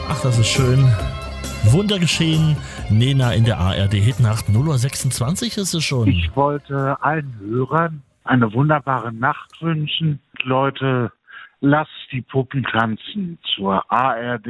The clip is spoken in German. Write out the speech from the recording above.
Ach, das ist schön. Wunder geschehen. Nena in der ARD-Hitnacht. 0:26 ist es schon. Ich wollte allen Hörern eine wunderbare Nacht wünschen. Leute, lasst die Puppen tanzen zur ARD.